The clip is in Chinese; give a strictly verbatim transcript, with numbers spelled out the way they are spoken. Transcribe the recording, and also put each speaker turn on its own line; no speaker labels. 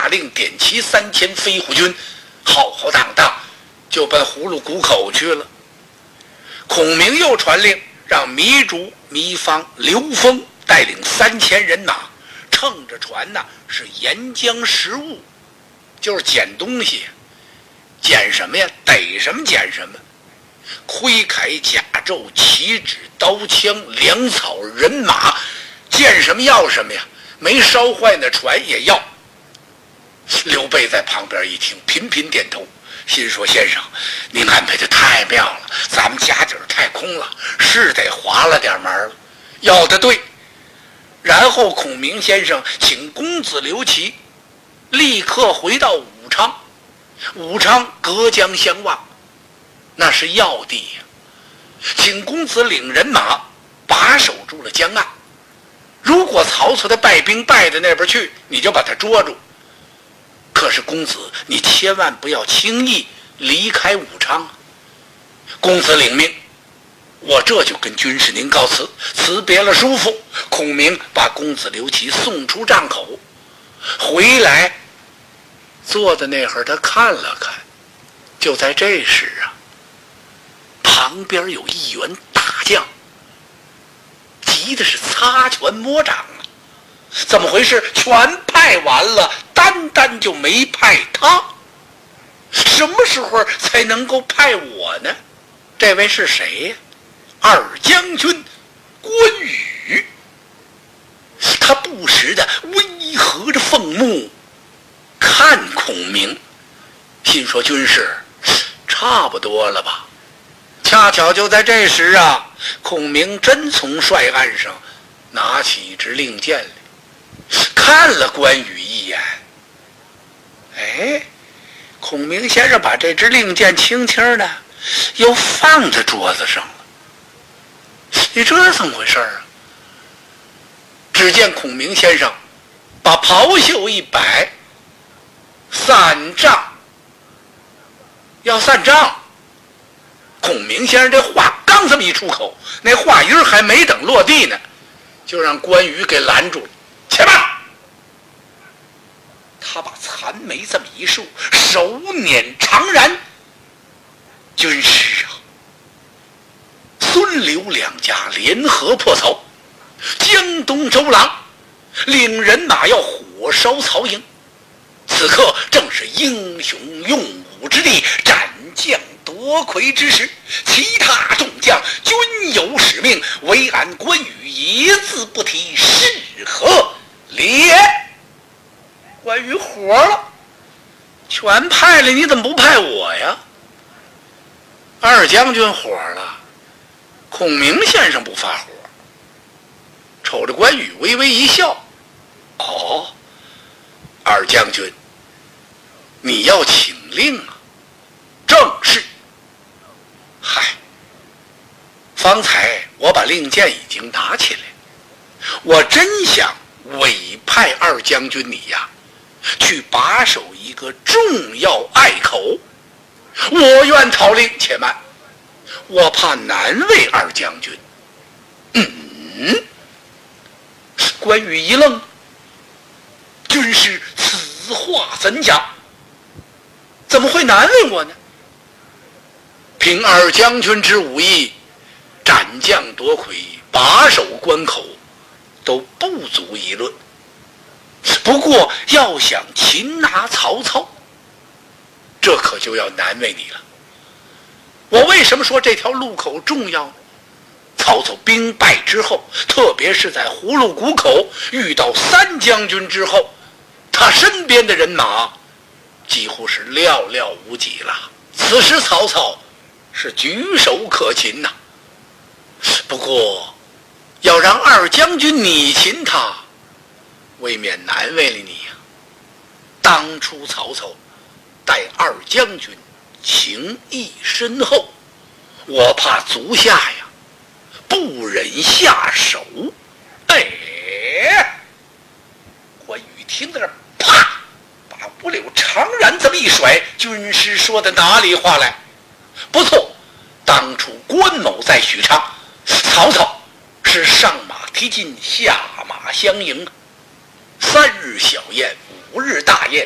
下令点齐三千飞虎军，浩浩荡荡就奔葫芦谷口去了。孔明又传令，让糜竺、糜芳、刘封带领三千人马，乘着船呢是沿江食物，就是捡东西，捡什么呀？逮什么捡什么，盔铠甲胄、旗帜、刀枪、粮草、人马，见什么要什么呀，没烧坏那船也要。刘备在旁边一听，频频点头，心说：先生，您安排的太妙了，咱们家底儿太空了，是得划了点门了。要的对。然后孔明先生请公子刘琦立刻回到武昌。武昌隔江相望，那是要地呀、啊，请公子领人马把守住了江岸。如果曹操的败兵败到那边去，你就把他捉住。可是公子，你千万不要轻易离开武昌。公子领命，我这就跟军师您告辞，辞别了叔父。孔明把公子刘琦送出帐口，回来坐在那会儿，他看了看，就在这时啊，旁边有一员大将，急的是擦拳摸掌啊！怎么回事？全派完了，单单就没派他，什么时候才能够派我呢？这位是谁呀？二将军关羽。他不时的微合着凤目看孔明，心说：军师差不多了吧？恰巧就在这时啊，孔明真从帅案上拿起一支令箭来，看了关羽一眼。哎，孔明先生把这支令箭轻轻的又放在桌子上了。你这是怎么回事啊？只见孔明先生把袍袖一摆，散帐，要散帐。孔明先生这话刚这么一出口，那话音还没等落地呢，就让关羽给拦住了。且慢！他把残眉这么一竖，手捻长髯。军师啊，孙刘两家联合破曹，江东周郎领人马要火烧曹营，此刻正是英雄用武之地，斩将夺魁之时，其他众将均有使命，唯俺关羽一字不提，是何理？关羽火了，全派了，你怎么不派我呀？二将军火了，孔明先生不发火，瞅着关羽微微一笑。哦，二将军，你要请令啊？正是。嗨，方才我把令箭已经拿起来，我真想委派二将军你呀，去把守一个重要隘口。我愿讨令。且慢，我怕难为二将军。嗯，关羽一愣，军师此话怎讲？怎么会难为我呢？凭二将军之武艺，斩将夺魁，把守关口，都不足一论。不过要想擒拿曹操，这可就要难为你了。我为什么说这条路口重要呢？曹操兵败之后，特别是在葫芦谷口遇到三将军之后，他身边的人马几乎是寥寥无几了。此时曹操是举手可擒呐、啊。不过要让二将军你擒他，未免难为了你呀、啊。当初曹操待二将军情谊深厚，我怕足下呀不忍下手。哎，关羽听到这，啪，把五柳长髯这么一甩，军师说的哪里话来？不错，当初关某在许昌，曹操是上马提进，下马相迎，三日小宴，五日大宴，